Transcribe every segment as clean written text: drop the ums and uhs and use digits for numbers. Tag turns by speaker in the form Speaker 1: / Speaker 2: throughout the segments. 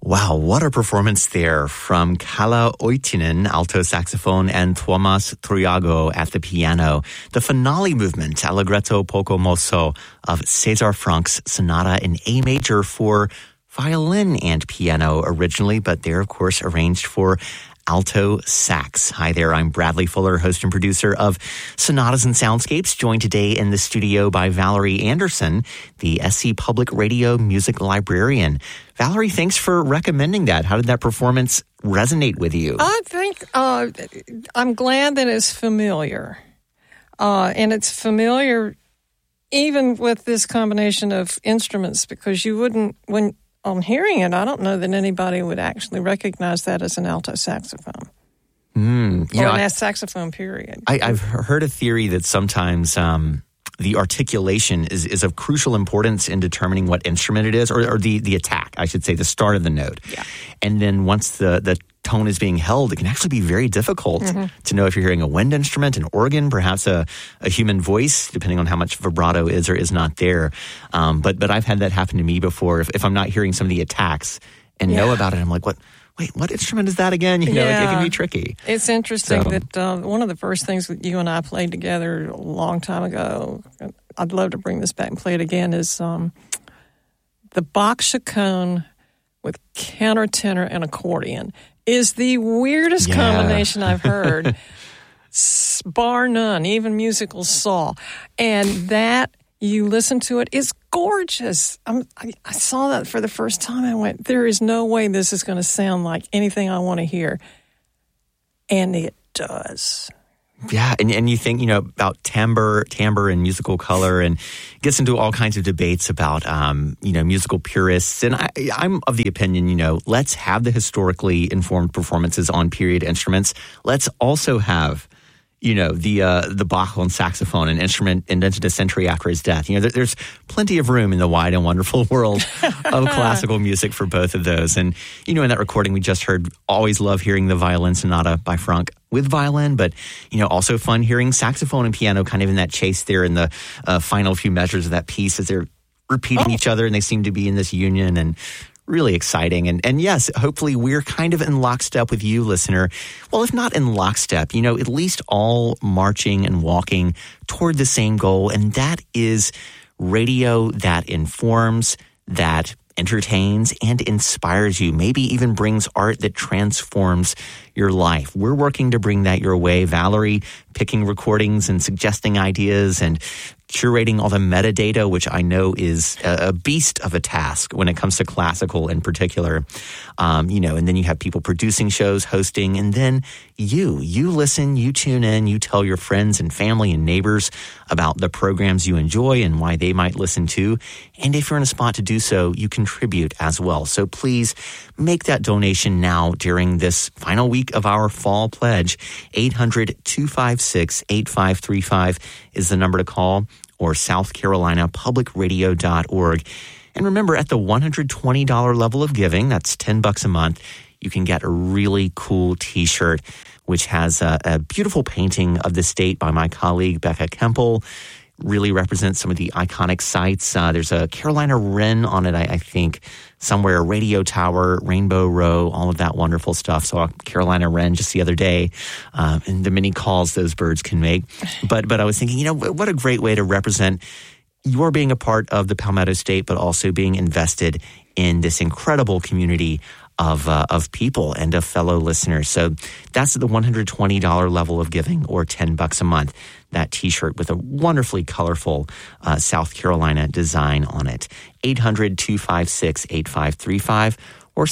Speaker 1: Wow, what a performance there from Kala Oitinen, alto saxophone, and Tuomas Triago at the piano. The finale movement, Allegretto poco mosso, of César Franck's Sonata in A major for violin and piano originally, but they're, of course, arranged for alto sax. Hi there, I'm Bradley Fuller, host and producer of Sonatas and Soundscapes, joined today in the studio by Valerie Anderson, the SC Public Radio music librarian. Valerie, thanks for recommending that. How did that performance resonate with you?
Speaker 2: I think I'm glad that it's familiar. And it's familiar even with this combination of instruments, because you wouldn't, when I'm hearing it, I don't know that anybody would actually recognize that as an alto saxophone. Or an saxophone, period.
Speaker 1: I've heard a theory that sometimes the articulation is of crucial importance in determining what instrument it is, or the attack, I should say, the start of the note.
Speaker 2: Yeah.
Speaker 1: And then once the tone is being held, it can actually be very difficult to know if you're hearing a wind instrument, an organ, perhaps a human voice, depending on how much vibrato is or is not there. But I've had that happen to me before. If I'm not hearing some of the attacks and know about it, I'm like, what instrument is that again? You know, it can be tricky.
Speaker 2: It's interesting that one of the first things that you and I played together a long time ago, I'd love to bring this back and play it again, is the Bach chaconne with countertenor and accordion is the weirdest combination I've heard, bar none, even musical saw. And that, you listen to it, it's gorgeous. I saw that for the first time. I went, there is no way this is going to sound like anything I want to hear. And it does.
Speaker 1: Yeah, and you think, about timbre and musical color, and gets into all kinds of debates about, musical purists. And I'm of the opinion, let's have the historically informed performances on period instruments. Let's also have, the Bach on saxophone, an instrument invented a century after his death. There's plenty of room in the wide and wonderful world of classical music for both of those. And, in that recording we just heard, always love hearing the violin sonata by Franck with violin, but, also fun hearing saxophone and piano kind of in that chase there in the final few measures of that piece as they're repeating each other and they seem to be in this union, and really exciting. And yes, hopefully we're kind of in lockstep with you, listener. Well, if not in lockstep, at least all marching and walking toward the same goal, and that is radio that informs, that entertains, and inspires you, maybe even brings art that transforms your life. We're working to bring that your way. Valerie picking recordings and suggesting ideas and curating all the metadata, which I know is a beast of a task when it comes to classical in particular. And then you have people producing shows, hosting, and then you listen, you tune in, you tell your friends and family and neighbors about the programs you enjoy and why they might listen to. And if you're in a spot to do so, you contribute as well. So please make that donation now during this final week of our fall pledge. 800-256-8535 is the number to call, or southcarolinapublicradio.org. And remember, at the $120 level of giving, that's $10 a month, you can get a really cool T-shirt, which has a beautiful painting of the state by my colleague, Becca Kempel. Really represents some of the iconic sites. There's a Carolina Wren on it, I think, somewhere, a radio tower, Rainbow Row, all of that wonderful stuff. Saw a Carolina Wren just the other day, and the many calls those birds can make. But I was thinking, what a great way to represent your being a part of the Palmetto State, but also being invested in this incredible community of people and of fellow listeners. So that's the $120 level of giving, or $10 a month. That T-shirt with a wonderfully colorful South Carolina design on it. 800-256-8535 or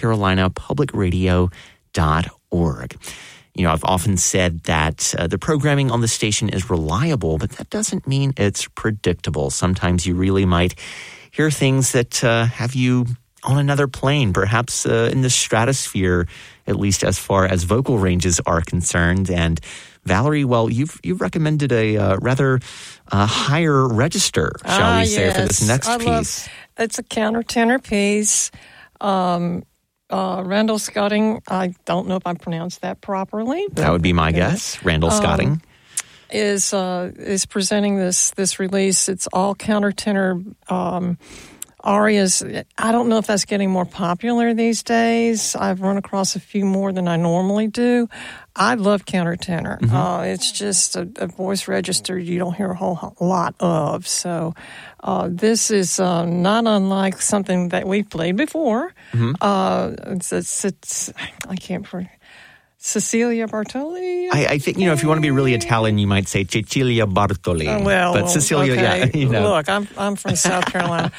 Speaker 1: southcarolinapublicradio.org. I've often said that the programming on the station is reliable, but that doesn't mean it's predictable. Sometimes you really might hear things that have you on another plane, perhaps in the stratosphere, at least as far as vocal ranges are concerned. And Valerie, well, you've recommended a rather higher register, shall we say, for this next piece.
Speaker 2: It's a countertenor piece. Randall Scotting, I don't know if I pronounced that properly.
Speaker 1: That would be my guess. Randall Scotting
Speaker 2: is presenting this release. It's all countertenor arias, I don't know if that's getting more popular these days. I've run across a few more than I normally do. I love countertenor. It's just a voice register you don't hear a whole lot of. So this is not unlike something that we've played before. It's I can't remember. Cecilia Bartoli?
Speaker 1: I think, if you want to be really Italian, you might say Cecilia Bartoli.
Speaker 2: But
Speaker 1: Cecilia,
Speaker 2: okay. Look, I'm from South Carolina.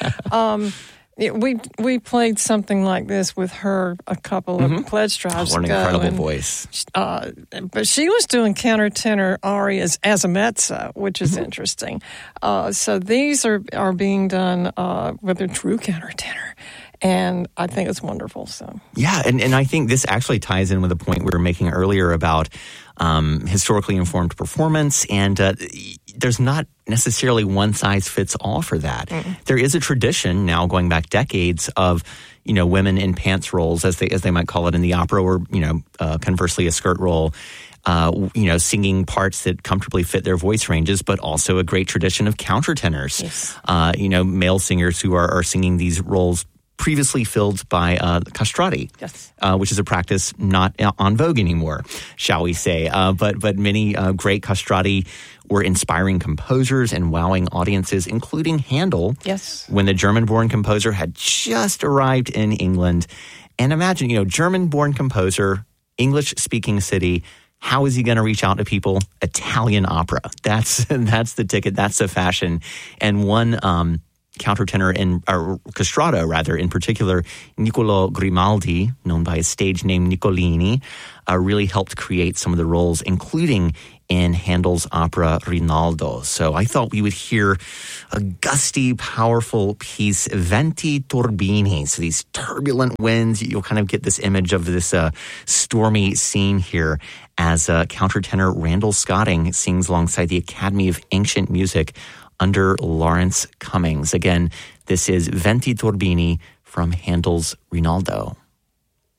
Speaker 2: We played something like this with her a couple of pledge drives
Speaker 1: ago.
Speaker 2: What an
Speaker 1: incredible voice.
Speaker 2: But she was doing countertenor arias as a mezzo, which is interesting. So these are being done with a true countertenor. And I think it's wonderful. So
Speaker 1: yeah, and I think this actually ties in with a point we were making earlier about historically informed performance, and there's not necessarily one size fits all for that. There is a tradition now going back decades of women in pants roles, as they might call it in the opera, or conversely a skirt role. Singing parts that comfortably fit their voice ranges, but also a great tradition of countertenors.
Speaker 2: Yes.
Speaker 1: Male singers who are singing these roles previously filled by castrati,
Speaker 2: yes.
Speaker 1: Which is a practice not en vogue anymore, shall we say. But many great castrati were inspiring composers and wowing audiences, including Handel,
Speaker 2: yes.
Speaker 1: when the German-born composer had just arrived in England. And imagine, German-born composer, English-speaking city, how is he going to reach out to people? Italian opera. That's the ticket. That's the fashion. And one countertenor or castrato rather, in particular, Niccolo Grimaldi, known by his stage name Niccolini, really helped create some of the roles, including in Handel's opera Rinaldo. So I thought we would hear a gusty, powerful piece, Venti Turbini. So these turbulent winds, you'll kind of get this image of this stormy scene here as countertenor Randall Scotting sings alongside the Academy of Ancient Music under Lawrence Cummings. Again, this is Venti Turbini from Handel's Rinaldo.